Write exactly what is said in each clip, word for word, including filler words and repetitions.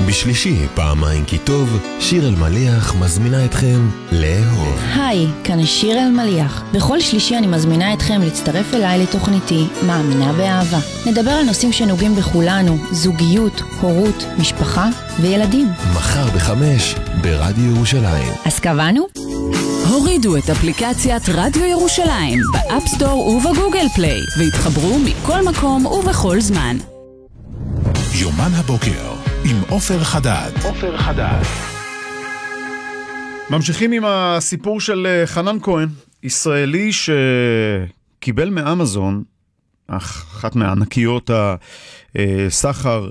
בשלישי, פעמיים כי טוב, שיר אלמליח מזמינה אתכם לאהוב. היי, כאן שיר אלמליח. בכל שלישי אני מזמינה אתכם להצטרף אליי לתוכניתי מאמינה באהבה. נדבר על נושאים שנוגעים בכולנו, זוגיות, הורות, משפחה וילדים. מחר בחמש, ברדיו ירושלים. אז קבענו? הורידו את אפליקציית רדיו ירושלים באפסטור ובגוגל פליי והתחברו מכל מקום ובכל זמן. יומן הבוקר עם עופר חדד. עופר חדד. ממשיכים עם הסיפור של חנן כהן, ישראלי שקיבל מאמזון, אחת מענקיות הסחר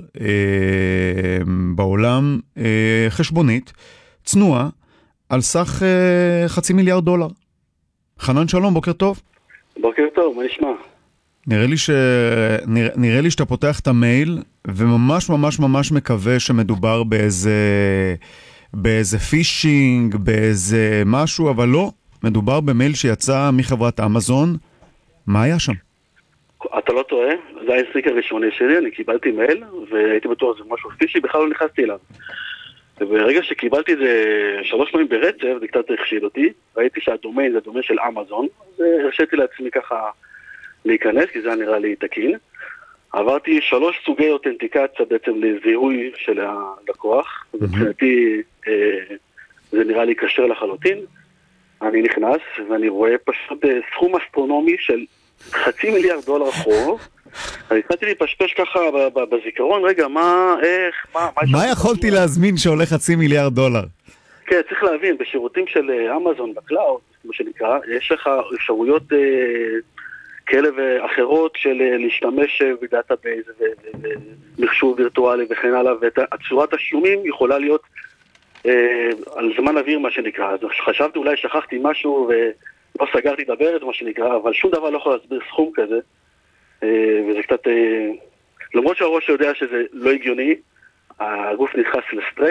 בעולם, חשבונית צנועה על סך חצי מיליארד דולר. חנן, שלום, בוקר טוב. בוקר טוב, מה נשמע? נראה לי ש... נראה, נראה לי שאתה פותח את המייל וממש ממש ממש מקווה שמדובר באיזה באיזה פישינג, באיזה משהו, אבל לא, מדובר במייל שיצא מחברת אמזון. מה היה שם? אתה לא טועה, זה היה הסריק הראשוני שלי, אני קיבלתי מייל והייתי בטוח זה משהו פישי, בכלל לא נכנסתי אליו. וברגע שקיבלתי את זה שלוש פעמים ברצף, זה קצת החשיד אותי, ראיתי שהדומיין זה דומיין של אמזון, אז הרשיתי לעצמי ככה להיכנס, כי זה נראה לי תקין. עברתי שלוש סוגי אותנטיקציה בעצם לזיהוי של הלקוח, mm-hmm. מבחינתי אה, זה נראה לי קשר לחלוטין. אני נכנס ואני רואה פשוט אה, סכום אסטרונומי של חצי מיליארד דולר חוב. אני התחלתי להיפשפש ככה בזיכרון, רגע, מה, איך, מה... מה יכולתי להזמין שעולה חצי מיליארד דולר? כן, צריך להבין, בשירותים של אמזון בקלאוד, כמו שנקרא, יש לך אפשרויות כאלה ואחרות של להשתמש בדאטאבייס ומחשוב וירטואלי וכן הלאה, והצורת השלומים יכולה להיות על זמן אוויר, מה שנקרא. אז חשבתי, אולי שכחתי משהו ולא סגרתי את הברז, מה שנקרא, אבל שום דבר לא יכול להסביר סכום כזה. וזה קצת, למרות שהראש יודע שזה לא הגיוני, הגוף נכנס לסטרס.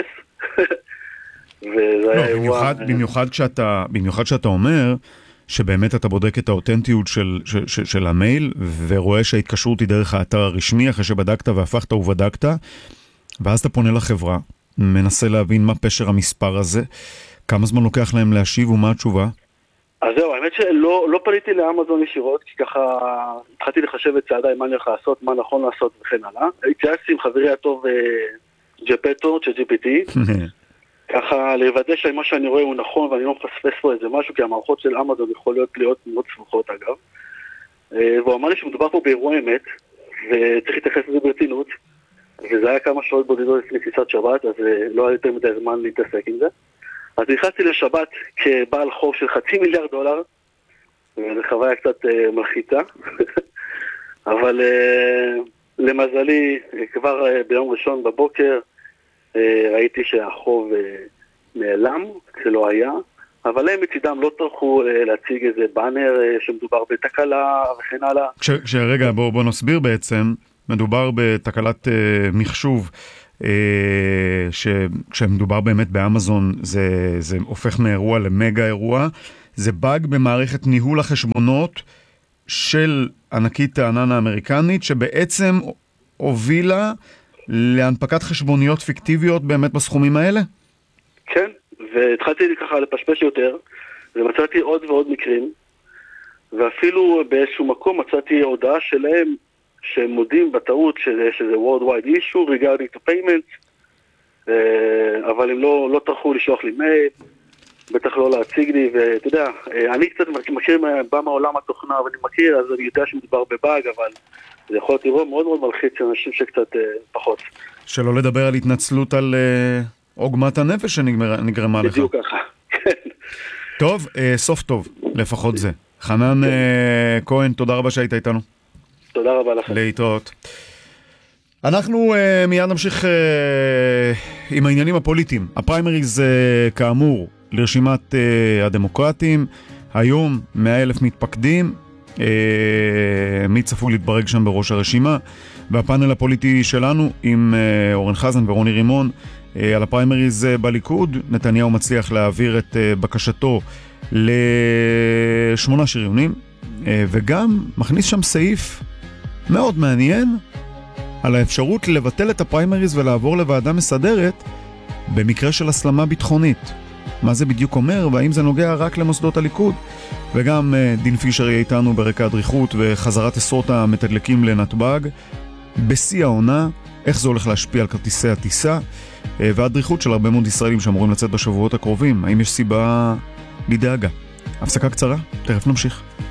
במיוחד כשאתה, במיוחד כשאתה אומר שבאמת אתה בודק את האותנטיות של, של, של המייל, ורואה שההתקשרות היא דרך האתר הרשמי, אחרי שבדקת והפכת ובדקת, ואז אתה פונה לחברה, מנסה להבין מה פשר המספר הזה, כמה זמן לוקח להם להשיב ומה התשובה? אז זהו, האמת שלא לא פניתי לאמזון ישירות, כי ככה התחלתי לחשב את צעדיי, מה אני הולך לעשות, מה נכון לעשות וכן הלאה. התייעצתי עם חברי הטוב ג'פטו, ג'י פי טי, ככה לוודא שמה שאני רואה הוא נכון ואני לא מפספס פה איזה משהו, כי המערכות של אמזון יכולות להיות מאוד סמוכות אגב. והוא אמר לי שמדובר פה באירוע אמת, וצריך להתייחס לזה ברצינות, וזה היה כמה שעות בודדות לפני כניסת שבת, אז לא היה יותר מדי זמן להתעסק עם זה. אז נכנסתי לשבת כבעל חוב של חצי מיליארד דולר, וזו חוויה קצת uh, מלחיצה, אבל uh, למזלי, כבר uh, ביום ראשון בבוקר, uh, ראיתי שהחוב uh, נעלם, כשלא היה, אבל הם מצידם לא טרחו uh, להציג איזה באנר uh, שמדובר בתקלה וכן הלאה. כש, כשרגע, בוא, בוא נסביר בעצם, מדובר בתקלת uh, מחשוב, שכשמדובר באמת באמזון זה, זה הופך מאירוע למגה אירוע, זה באג במערכת ניהול החשבונות של ענקית הענן האמריקנית, שבעצם הובילה להנפקת חשבוניות פיקטיביות באמת בסכומים האלה? כן, והתחלתי ככה לפשפש יותר, ומצאתי עוד ועוד מקרים, ואפילו באיזשהו מקום מצאתי הודעה שלהם, שהם מודים בטעות שזה, שזה worldwide issue regarding to payments, אבל הם לא, לא טרחו לשלוח לי מייל, בטח לא להציג לי, ואתה יודע, אני קצת מכיר, בא מעולם התוכנה, ואני מכיר, אז אני יודע שמדובר בבאג, אבל זה יכול להיות אירוע מאוד מאוד מלחיץ, אנשים שקצת פחות. שלא לדבר על התנצלות על עוגמת הנפש שנגרמה לך. בדיוק ככה, כן. טוב, סוף טוב, לפחות זה. חנן כהן, תודה רבה שהיית איתנו. תודה רבה לכם. להתראות. אנחנו uh, מיד נמשיך uh, עם העניינים הפוליטיים. הפריימריז uh, כאמור לרשימת uh, הדמוקרטים. היום מאה אלף מתפקדים. Uh, מי צפוי להתברג שם בראש הרשימה. והפאנל הפוליטי שלנו עם uh, אורן חזן ורוני רימון uh, על הפריימריז uh, בליכוד. נתניהו מצליח להעביר את uh, בקשתו לשמונה שריונים. Uh, וגם מכניס שם סעיף מאוד מעניין על האפשרות לבטל את הפריימריז ולעבור לוועדה מסדרת במקרה של הסלמה ביטחונית. מה זה בדיוק אומר, והאם זה נוגע רק למוסדות הליכוד? וגם דין פישר יהיה איתנו ברקע הדריכות וחזרת עשרות המתדלקים לנתב"ג. בשיא העונה, איך זה הולך להשפיע על כרטיסי הטיסה, והדריכות של הרבה מאוד ישראלים שאמורים לצאת בשבועות הקרובים. האם יש סיבה לדאגה? הפסקה קצרה, תכף נמשיך.